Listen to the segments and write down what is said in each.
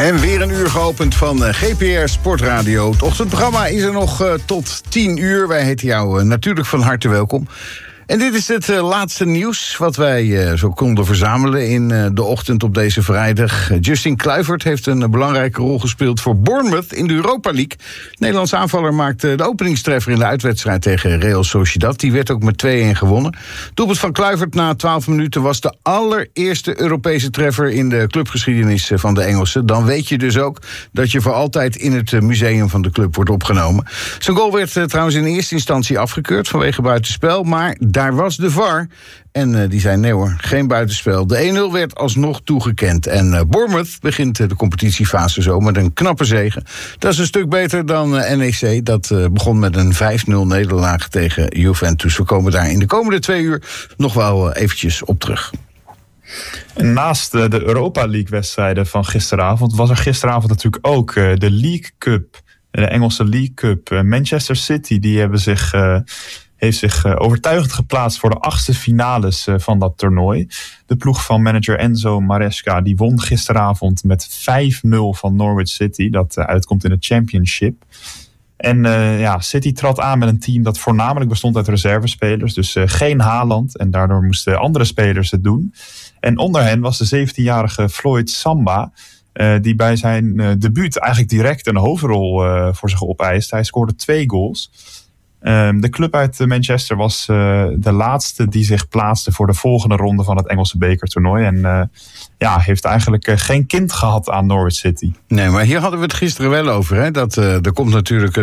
En weer een uur geopend van GPR Sportradio. Het ochtendprogramma is er nog tot 10 uur. Wij heten jou natuurlijk van harte welkom. En dit is het laatste nieuws wat wij zo konden verzamelen in de ochtend op deze vrijdag. Justin Kluivert heeft een belangrijke rol gespeeld voor Bournemouth in de Europa League. De Nederlandse aanvaller maakte de openingstreffer in de uitwedstrijd tegen Real Sociedad. Die werd ook met 2-1 gewonnen. Doelpunt van Kluivert na 12 minuten was de allereerste Europese treffer in de clubgeschiedenis van de Engelsen. Dan weet je dus ook dat je voor altijd in het museum van de club wordt opgenomen. Zijn goal werd trouwens in eerste instantie afgekeurd vanwege buitenspel, maar daar was de VAR. En die zei nee hoor, geen buitenspel. De 1-0 werd alsnog toegekend. En Bournemouth begint de competitiefase zo met een knappe zege. Dat is een stuk beter dan NEC. Dat begon met een 5-0 nederlaag tegen Juventus. We komen daar in de komende 2 uur nog wel eventjes op terug. Naast de Europa League wedstrijden van gisteravond was er gisteravond natuurlijk ook de League Cup. De Engelse League Cup. Manchester City die heeft zich overtuigend geplaatst voor de 8e finales van dat toernooi. De ploeg van manager Enzo Maresca die won gisteravond met 5-0 van Norwich City. Dat uitkomt in de Championship. En City trad aan met een team dat voornamelijk bestond uit reservespelers. Dus geen Haaland. En daardoor moesten andere spelers het doen. En onder hen was de 17-jarige Floyd Samba, die bij zijn debuut eigenlijk direct een hoofdrol voor zich opeist. Hij scoorde 2 goals. De club uit Manchester was de laatste die zich plaatste voor de volgende ronde van het Engelse bekertoernooi. En heeft eigenlijk geen kind gehad aan Norwich City. Nee, maar hier hadden we het gisteren wel over. Hè? Dat er komt natuurlijk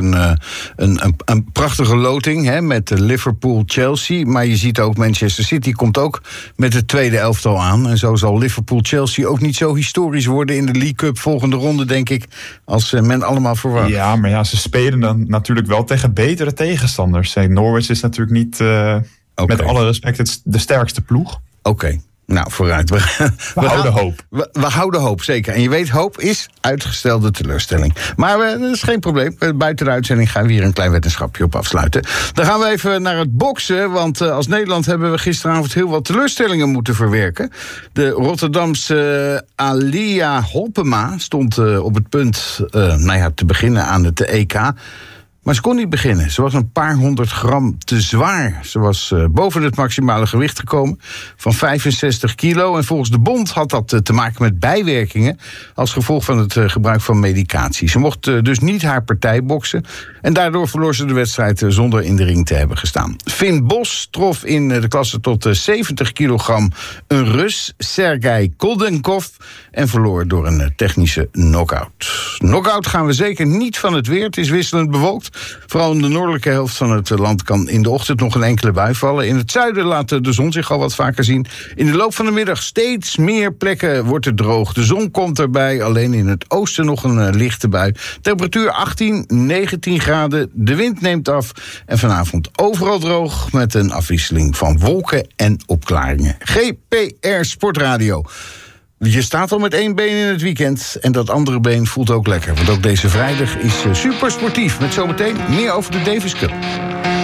een prachtige loting, hè, met Liverpool-Chelsea. Maar je ziet ook, Manchester City komt ook met het tweede elftal aan. En zo zal Liverpool-Chelsea ook niet zo historisch worden in de League Cup volgende ronde, denk ik, als men allemaal verwacht. Ja, maar ze spelen dan natuurlijk wel tegen betere tegenstanders. Norwich is natuurlijk niet, met alle respect, de sterkste ploeg. Oké. Nou, vooruit. We houden hoop. We houden hoop, zeker. En je weet, hoop is uitgestelde teleurstelling. Maar dat is geen probleem. Buiten de uitzending gaan we hier een klein wetenschapje op afsluiten. Dan gaan we even naar het boksen. Want als Nederland hebben we gisteravond heel wat teleurstellingen moeten verwerken. De Rotterdamse Alia Holpema stond op het punt te beginnen aan het EK. Maar ze kon niet beginnen. Ze was een paar 100 gram te zwaar. Ze was boven het maximale gewicht gekomen van 65 kilo. En volgens de bond had dat te maken met bijwerkingen als gevolg van het gebruik van medicatie. Ze mocht dus niet haar partij boksen. En daardoor verloor ze de wedstrijd zonder in de ring te hebben gestaan. Finn Bos trof in de klasse tot 70 kilogram een Rus, Sergei Koldenkov, en verloor door een technische knock-out. Knock-out gaan we zeker niet van het weer. Het is wisselend bewolkt. Vooral in de noordelijke helft van het land kan in de ochtend nog een enkele bui vallen. In het zuiden laat de zon zich al wat vaker zien. In de loop van de middag steeds meer plekken wordt het droog. De zon komt erbij, alleen in het oosten nog een lichte bui. Temperatuur 18, 19 graden, de wind neemt af. En vanavond overal droog met een afwisseling van wolken en opklaringen. GPR Sportradio. Je staat al met 1 been in het weekend en dat andere been voelt ook lekker. Want ook deze vrijdag is super sportief. Met zometeen meer over de Davis Cup.